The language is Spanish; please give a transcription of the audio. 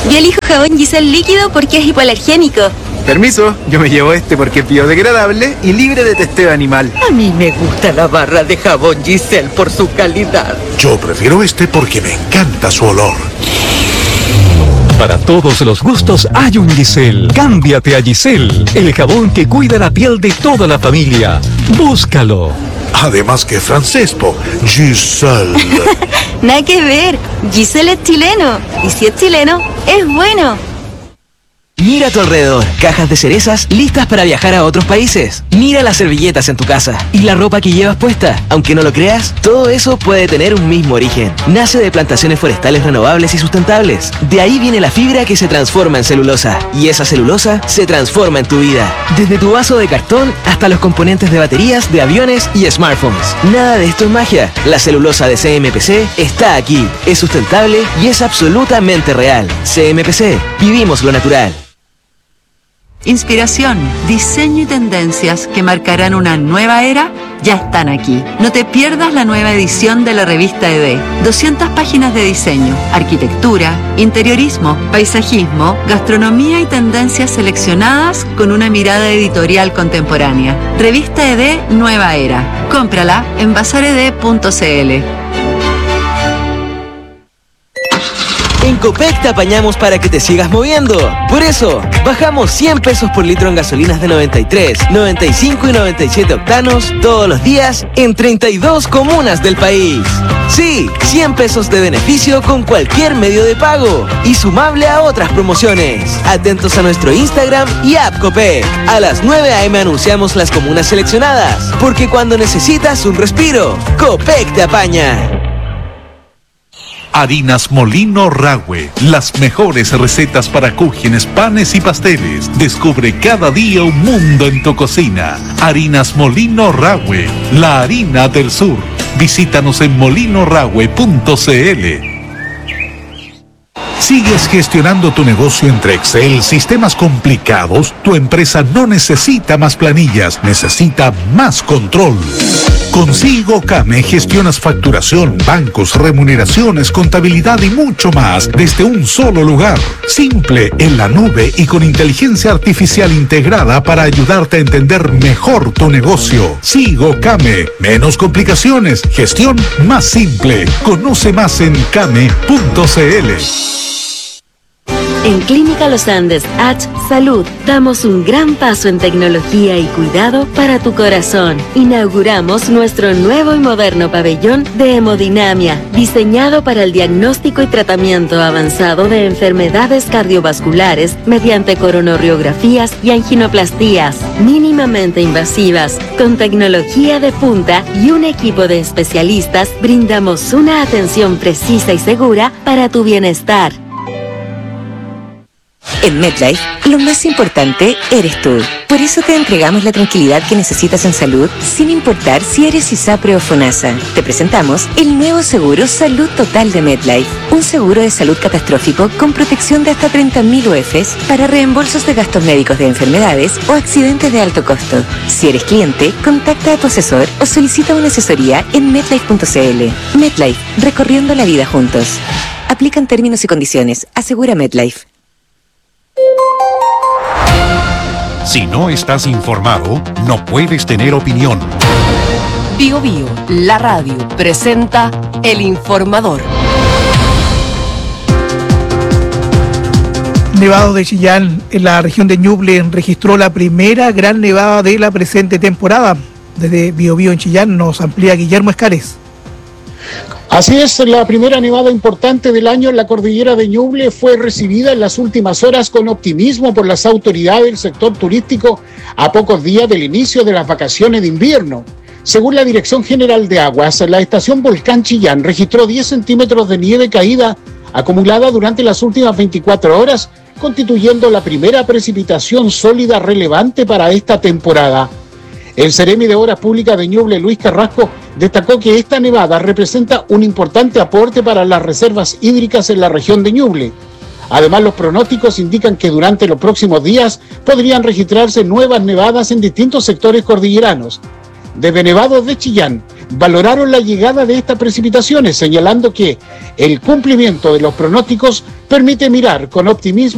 Yo elijo jabón Giselle líquido porque es hipoalergénico. Permiso, yo me llevo este porque es biodegradable y libre de testeo animal. A mí me gusta la barra de jabón Giselle por su calidad. Yo prefiero este porque me encanta su olor. Para todos los gustos hay un Giselle. Cámbiate a Giselle, el jabón que cuida la piel de toda la familia. Búscalo. Además que francés, Giselle. Nada que ver, Giselle es chileno. Y si es chileno, es bueno. Mira a tu alrededor, cajas de cerezas listas para viajar a otros países. Mira las servilletas en tu casa y la ropa que llevas puesta. Aunque no lo creas, todo eso puede tener un mismo origen. Nace de plantaciones forestales renovables y sustentables. De ahí viene la fibra que se transforma en celulosa. Y esa celulosa se transforma en tu vida. Desde tu vaso de cartón hasta los componentes de baterías, de aviones y smartphones. Nada de esto es magia. La celulosa de CMPC está aquí. Es sustentable y es absolutamente real. CMPC, vivimos lo natural. Inspiración, diseño y tendencias que marcarán una nueva era ya están aquí. No te pierdas la nueva edición de la revista ED. 200 páginas de diseño, arquitectura, interiorismo, paisajismo, gastronomía y tendencias seleccionadas con una mirada editorial contemporánea. Revista ED Nueva Era. Cómprala en bazared.cl. En Copec te apañamos para que te sigas moviendo. Por eso, bajamos 100 pesos por litro en gasolinas de 93, 95 y 97 octanos todos los días en 32 comunas del país. Sí, 100 pesos de beneficio con cualquier medio de pago y sumable a otras promociones. Atentos a nuestro Instagram y app Copec. A las 9 a.m. anunciamos las comunas seleccionadas, porque cuando necesitas un respiro, Copec te apaña. Harinas Molino Rahue, las mejores recetas para cúgenes, panes y pasteles. Descubre cada día un mundo en tu cocina. Harinas Molino Rahue, la harina del sur. Visítanos en molinorahue.cl. ¿Sigues gestionando tu negocio entre Excel, sistemas complicados? Tu empresa no necesita más planillas, necesita más control. Con SIGOCAME gestionas facturación, bancos, remuneraciones, contabilidad y mucho más desde un solo lugar. Simple, en la nube y con inteligencia artificial integrada para ayudarte a entender mejor tu negocio. SIGOCAME, menos complicaciones, gestión más simple. Conoce más en came.cl. En Clínica Los Andes H Salud damos un gran paso en tecnología y cuidado para tu corazón. Inauguramos nuestro nuevo y moderno pabellón de hemodinamia, diseñado para el diagnóstico y tratamiento avanzado de enfermedades cardiovasculares mediante coronariografías y anginoplastías mínimamente invasivas. Con tecnología de punta y un equipo de especialistas, brindamos una atención precisa y segura para tu bienestar. En MetLife, lo más importante eres tú. Por eso te entregamos la tranquilidad que necesitas en salud, sin importar si eres ISAPRE o FONASA. Te presentamos el nuevo seguro Salud Total de MetLife. Un seguro de salud catastrófico con protección de hasta 30.000 UFs para reembolsos de gastos médicos de enfermedades o accidentes de alto costo. Si eres cliente, contacta a tu asesor o solicita una asesoría en MetLife.cl. MetLife, recorriendo la vida juntos. Aplican términos y condiciones. Asegura MetLife. Si no estás informado, no puedes tener opinión. Bio Bio, la radio, presenta El Informador. Nevado de Chillán, en la región de Ñuble, registró la primera gran nevada de la presente temporada. Desde Bio Bio en Chillán nos amplía Guillermo Escares. Así es, la primera nevada importante del año en la cordillera de Ñuble fue recibida en las últimas horas con optimismo por las autoridades del sector turístico a pocos días del inicio de las vacaciones de invierno. Según la Dirección General de Aguas, la estación Volcán Chillán registró 10 centímetros de nieve caída acumulada durante las últimas 24 horas, constituyendo la primera precipitación sólida relevante para esta temporada. El Seremi de Obras Públicas de Ñuble, Luis Carrasco, destacó que esta nevada representa un importante aporte para las reservas hídricas en la región de Ñuble. Además, los pronósticos indican que durante los próximos días podrían registrarse nuevas nevadas en distintos sectores cordilleranos. Desde Nevados de Chillán, valoraron la llegada de estas precipitaciones, señalando que el cumplimiento de los pronósticos permite mirar con optimismo